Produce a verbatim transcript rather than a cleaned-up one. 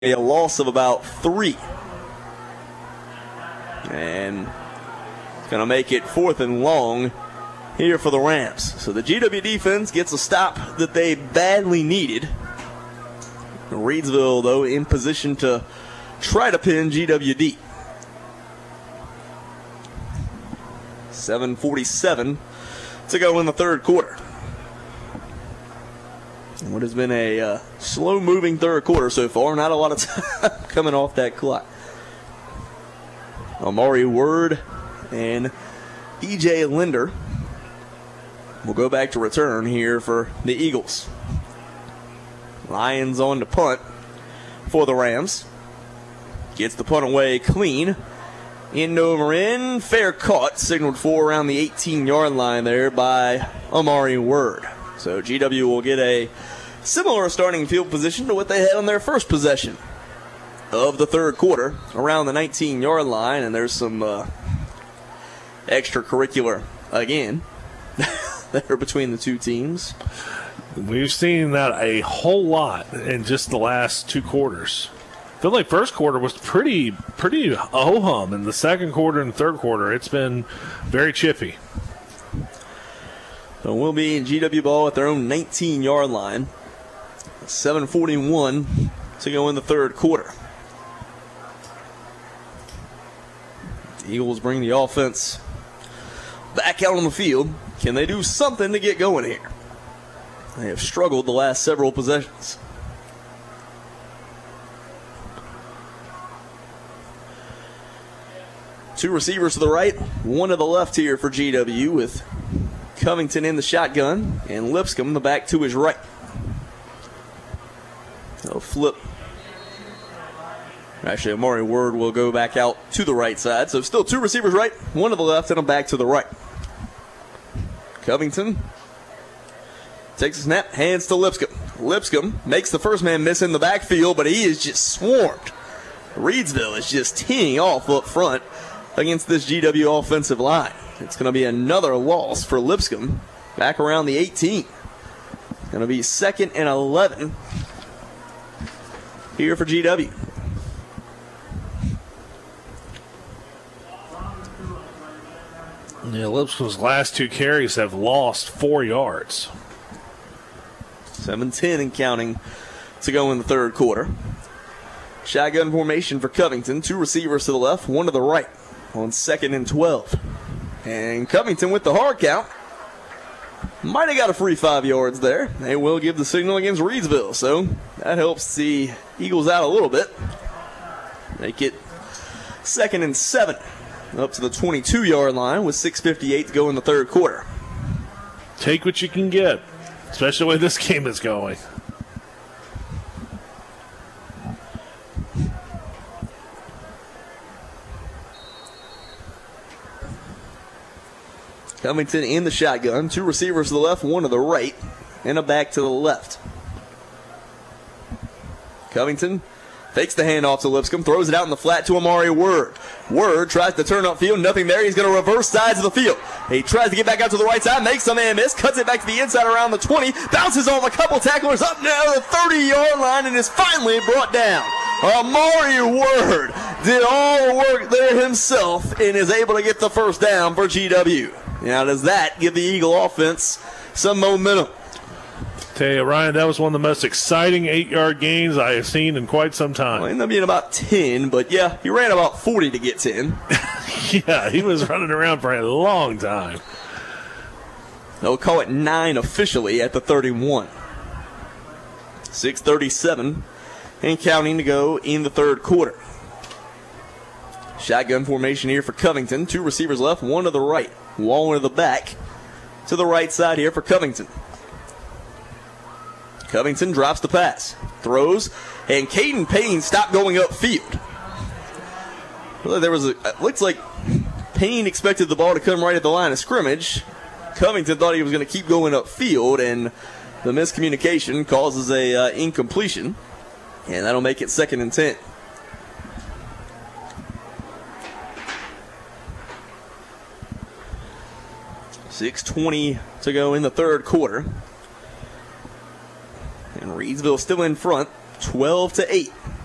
a loss of about three. And it's going to make it fourth and long here for the Rams. So the G W defense gets a stop that they badly needed. Reidsville, though, in position to try to pin G W D. seven forty-seven to go in the third quarter. What has been a uh, slow-moving third quarter so far. Not a lot of time coming off that clock. Amari Word and E J Linder will go back to return here for the Eagles. Lions on the punt for the Rams. Gets the punt away clean. In over in. Fair caught. Signaled for around the eighteen-yard line there by Amari Word. So G W will get a similar starting field position to what they had on their first possession of the third quarter, around the nineteen-yard line. And there's some uh, extracurricular, again, there between the two teams. We've seen that a whole lot in just the last two quarters. I feel like first quarter was pretty, pretty ho-hum. In the second quarter and third quarter, it's been very chippy. So we'll be in G W ball at their own nineteen-yard line. seven forty-one to go in the third quarter. The Eagles bring the offense back out on the field. Can they do something to get going here? They have struggled the last several possessions. Two receivers to the right, one to the left here for G W, with Covington in the shotgun and Lipscomb the back to his right. They'll flip. Actually, Amari Word will go back out to the right side. So still two receivers right, one to the left, and a back to the right. Covington takes a snap, hands to Lipscomb. Lipscomb makes the first man miss in the backfield, but he is just swarmed. Reidsville is just teeing off up front against this G W offensive line. It's going to be another loss for Lipscomb back around the eighteen. It's going to be second and eleven here for G W. Yeah, Lipscomb's last two carries have lost four yards. seven ten and counting to go in the third quarter. Shotgun formation for Covington. Two receivers to the left, one to the right on second and twelve. And Covington with the hard count. Might have got a free five yards there. They will give the signal against Reidsville, so that helps the Eagles out a little bit. Make it second and seven. Up to the twenty-two-yard line with six fifty-eight to go in the third quarter. Take what you can get, especially the way this game is going. Covington in the shotgun. Two receivers to the left, one to the right, and a back to the left. Covington fakes the handoff to Lipscomb, throws it out in the flat to Amari Word. Word tries to turn upfield, nothing there. He's going to reverse sides of the field. He tries to get back out to the right side, makes a man miss, cuts it back to the inside around the twenty, bounces off a couple tacklers up now to the thirty-yard line, and is finally brought down. Amari Word did all the work there himself and is able to get the first down for G W. Now, does that give the Eagle offense some momentum? Tell you, Ryan, that was one of the most exciting eight-yard gains I have seen in quite some time. Well, ended up being about ten, but yeah, he ran about forty to get ten. Yeah, he was running around for a long time. They'll call it nine officially at the thirty-one. six thirty-seven and counting to go in the third quarter. Shotgun formation here for Covington. Two receivers left, one to the right. Waller to the back to the right side here for Covington. Covington drops the pass, throws, and Caden Payne stopped going upfield. There was a, it looks like Payne expected the ball to come right at the line of scrimmage. Covington thought he was going to keep going upfield, and the miscommunication causes a uh, incompletion, and that'll make it second and ten. six twenty to go in the third quarter. And Reidsville still in front, twelve to eight.